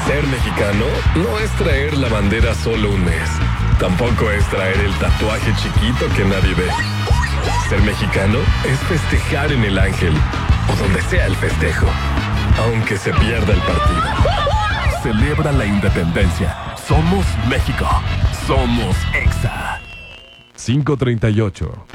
Ser mexicano no es traer la bandera solo un mes. Tampoco es traer el tatuaje chiquito que nadie ve. Ser mexicano es festejar en el Ángel o donde sea el festejo, aunque se pierda el partido. Celebra la independencia. Somos México. Somos EXA. 5:38.